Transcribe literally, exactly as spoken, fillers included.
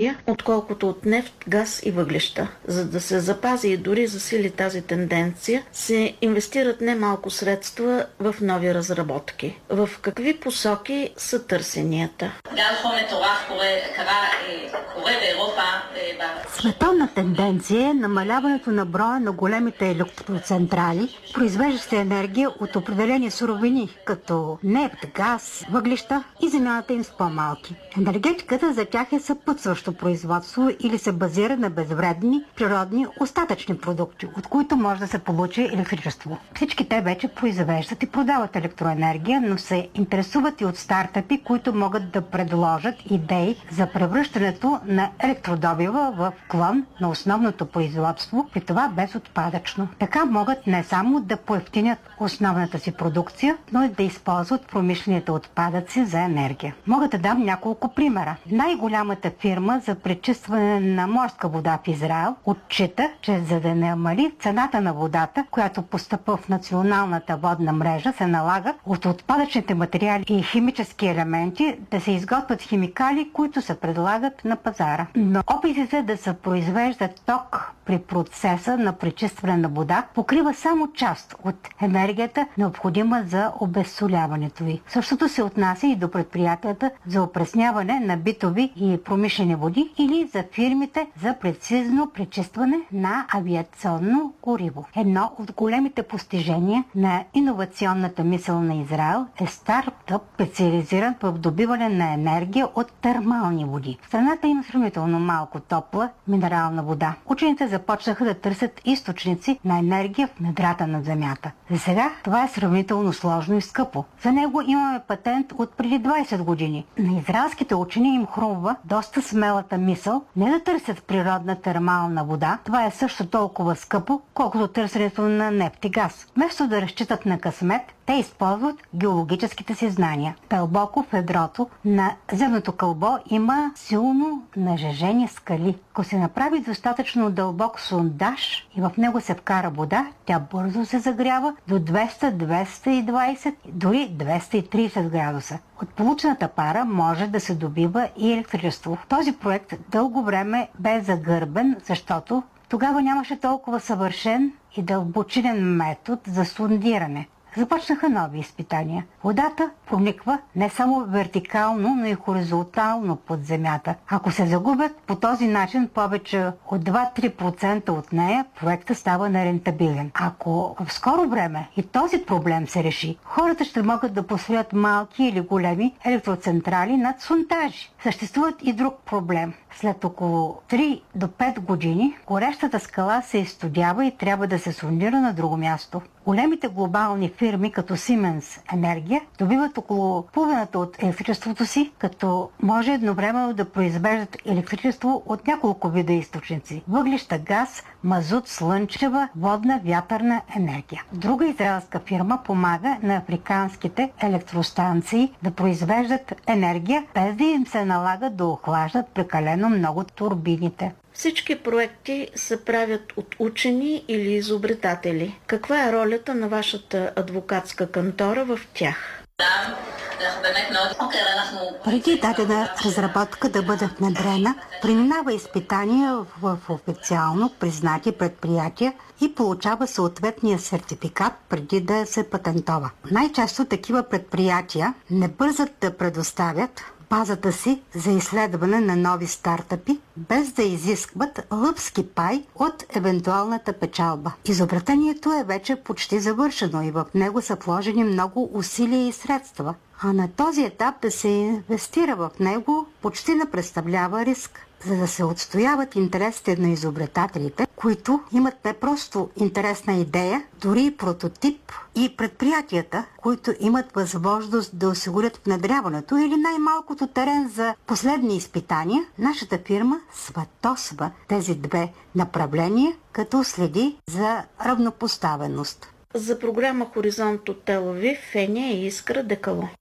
енергия, отколкото от нефт, газ и въглища. За да се запази и дори засили тази тенденция, се инвестират немалко средства в нови разработки. В какви посоки са търсенията? Световна тенденция е намаляването на броя на големите електроцентрали, произвеждащи енергия от определени суровини, като нефт, газ, въглища и замяната им с по-малки. Енергетиката за тях е съпътстващо производство или се базира на безвредни, природни, остатъчни продукти, от които може да се получи електричество. Всички те вече произвеждат и продават електроенергия, но се интересуват и от стартъпи, които могат да предложат идеи за превръщането на електродобива в клон на основното производство, при това безотпадъчно. Така могат не само да поевтинят основната си продукция, но и да използват промишлените отпадъци за енергия. Мога да дам няколко примера. Най-голямата фирма за пречистване на морска вода в Израел отчита, че за да намали цената на водата, която постъпва в националната водна мрежа, се налага от отпадъчните материали и химически елементи да се изготвят химикали, които се предлагат на пазара. Но опитите да се произвежда ток при процеса на пречистване на вода покрива само част от енергията, необходима за обезсоляването й. Същото се отнася и до предприятията за опресняване на битови и промишлени води или за фирмите за прецизно пречистване на авиационно гориво. Едно от големите постижения на иновационната мисъл на Израел е стартъп, специализиран в добиване на енергия от термални води. В страната има сравнително малко топла минерална вода. Учените започнаха да търсят източници на енергия в недрата на земята. За сега това е сравнително сложно и скъпо. За него имаме патент от преди двайсет години. На израелските учени им хрумва доста смелата мисъл не да търсят природна термална вода. Това е също толкова скъпо, колкото търсенето на нефт и газ. Вместо да разчитат на късмет, те използват геологическите си знания. Дълбоко в ядрото на земното кълбо има силно нажежени скали. Ако се направи достатъчно дълбок сондаж и в него се вкара вода, тя бързо се загрява до двеста, двеста и двайсет, дори двеста и трийсет градуса. От получената пара може да се добива и електричество. Този проект дълго време бе загърбен, защото тогава нямаше толкова съвършен и дълбочинен метод за сондиране. Започнаха нови изпитания. Водата прониква не само вертикално, но и хоризонтално под земята. Ако се загубят по този начин повече от два-три процента от нея, проектът става нерентабилен. Ако в скоро време и този проблем се реши, хората ще могат да построят малки или големи електроцентрали над сондажи. Съществуват и друг проблем. След около три до пет години горещата скала се изстудява и трябва да се сондира на друго място. Големите глобални фирми като Siemens Енергия добиват около половината от електричеството си, като може едновременно да произвеждат електричество от няколко вида източници: въглища, газ, мазут, слънчева, водна, вятърна енергия. Друга израелска фирма помага на африканските електростанции да произвеждат енергия, без да им се налага да охлаждат прекалено много турбините. Всички проекти се правят от учени или изобретатели. Каква е ролята на вашата адвокатска кантора в тях? Преди дадена разработка да бъде внедрена, преминава изпитания в официално признати предприятия и получава съответния сертификат преди да се патентова. Най-често такива предприятия не бързат да предоставят базата си за изследване на нови стартъпи, без да изискват лъвски пай от евентуалната печалба. Изобретението е вече почти завършено и в него са вложени много усилия и средства, а на този етап да се инвестира в него почти не представлява риск. За да се отстояват интересите на изобретателите, които имат не просто интересна идея, дори и прототип, и предприятията, които имат възможност да осигурят внедряването или най-малкото терен за последни изпитания, нашата фирма сватосва тези две направления, като следи за равнопоставеност. За програма Хоризонт от Тел Авив, Феня и Искра Декало.